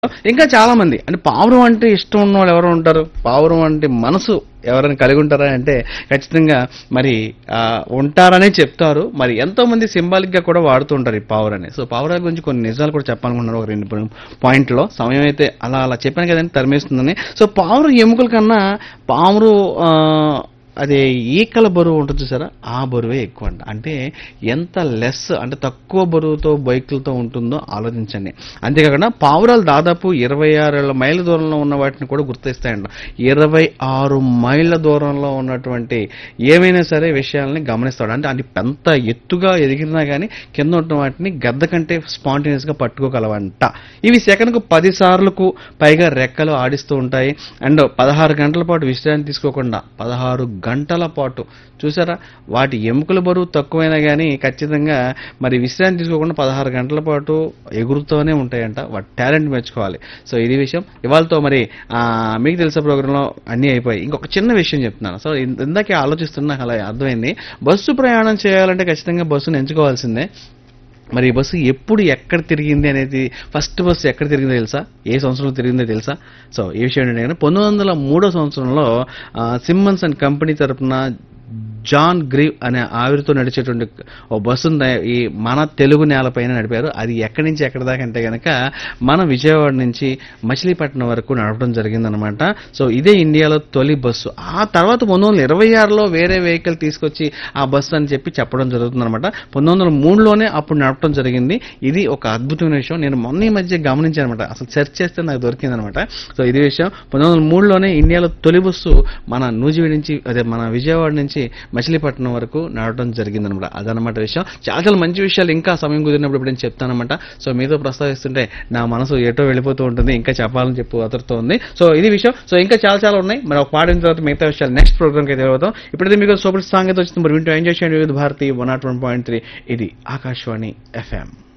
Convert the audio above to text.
ఇంకా చాలా మంది అంటే పావురం అంటే ఇష్టం ఉన్న వాళ్ళు ఎవరు ఉంటారు? పావురం అంటే మనసు ఎవరైనా కలిగి ఉంటారా అంటే ఖచ్చితంగా మరి ఉంటారనే చెప్తారు. మరి ఎంతో మంది సింబాలిక్ గా కూడా వాడుతూ ఉంటారు ఈ పావురాన్ని. సో పావురాల గురించి కొన్ని నిజాలు కూడా చెప్పాలనుకున్నారు ఒక రెండు పాయింట్లో. సమయం అయితే అలా అలా చెప్పాను కదండి తరిమేస్తుందని. సో పావురం ఎముకల కన్నా పావురు అదే ఈకల బరువు ఉంటుంది చూసారా, ఆ బరువే ఎక్కువ అంట. అంటే ఎంత లెస్ అంటే తక్కువ బరువుతో బైకులతో ఉంటుందో ఆలోచించండి. అంతేకాకుండా పావురాలు దాదాపు 26 మైళ్ళ దూరంలో ఉన్న వాటిని కూడా గుర్తిస్తాయంట. 26 మైళ్ళ దూరంలో ఉన్నటువంటి ఏమైనా సరే విషయాలని గమనిస్తాడు. అంటే అది ఎంత ఎత్తుగా ఎదిగినా కానీ కింద ఉన్న వాటిని గద్ద కంటే స్పాంటేనియస్ గా పట్టుకోగలవంట. ఇవి సెకనుకు 10 సార్లకు పైగా రెక్కలు ఆడిస్తూ ఉంటాయి. అండ్ 16 గంటల పాటు విశ్రాంతి తీసుకోకుండా 16 గంటల పాటు చూసారా, వాటి ఎముకల బరువు తక్కువైనా కానీ ఖచ్చితంగా మరి విశ్రాంతి తీసుకోకుండా 16 గంటల పాటు ఎగురుతూనే ఉంటాయంట. వాటి టాలెంట్ మెచ్చుకోవాలి. సో ఇది విషయం ఇవాళతో మరి మీకు తెలిసే ప్రోగ్రాంలో అన్నీ అయిపోయి ఇంకొక చిన్న విషయం చెప్తున్నాను. సో ఇందాకే ఆలోచిస్తున్నా అలా అర్థమైంది. బస్సు ప్రయాణం చేయాలంటే ఖచ్చితంగా బస్సును ఎంచుకోవాల్సిందే. మరి ఈ బస్సు ఎప్పుడు ఎక్కడ తిరిగింది అనేది, ఫస్ట్ బస్సు ఎక్కడ తిరిగిందో తెలుసా? ఏ సంవత్సరంలో తిరిగిందో తెలుసా? సో ఈ విషయం ఏంటంటే 1903 సంవత్సరంలో సిమ్మన్స్ అండ్ కంపెనీ తరఫున జాన్ గ్రీవ్ అనే ఆవిరితో నడిచేటువంటి ఓ బస్సు ఈ మన తెలుగు నేలపైన నడిపారు. అది ఎక్కడి నుంచి ఎక్కడి దాకా అంటే కనుక మన విజయవాడ నుంచి మచిలీపట్నం వరకు నడపడం జరిగిందనమాట. సో ఇదే ఇండియాలో తొలి బస్సు. ఆ తర్వాత 1926లో వేరే వెహికల్ తీసుకొచ్చి ఆ బస్సు అని చెప్పి చెప్పడం జరుగుతుందనమాట. 1903లోనే అప్పుడు నడపడం జరిగింది. ఇది ఒక అద్భుతమైన విషయం. నేను మొన్న ఈ మధ్య గమనించాను అనమాట. అసలు సెర్చ్ చేస్తే నాకు దొరికిందనమాట. సో ఇది విషయం 1903లోనే ఇండియాలో తొలి బస్సు మన నూజివీడు నుంచి అదే మన విజయవాడ నుంచి మచిలీపట్నం వరకు నడవడం జరిగిందనమాట. అదనమాట విషయం. చాలా చాలా మంచి విషయాలు ఇంకా సమయం కుదిరినప్పుడు ఇప్పుడు నేను చెప్తానమాట. సో మీతో ప్రస్తావిస్తుంటే నా మనసు ఎటో వెళ్ళిపోతూ ఉంటుంది. ఇంకా చెప్పాలని చెప్పు అతరుతోంది. సో ఇది విషయం. సో ఇంకా చాలా చాలా ఉన్నాయి. మరి ఒక పాడిన తర్వాత మిగతా విషయాలు నెక్స్ట్ ప్రోగ్రామ్కి అయితే వెళ్ళిపోతాం. ఇప్పుడైతే మీకు సూపర్ సాంగ్ అయితే వచ్చింది. మరి వింటూ ఎంజాయ్ చేయండి. వివిధ భారతి 101.3 ఇది ఆకాశవాణి FM.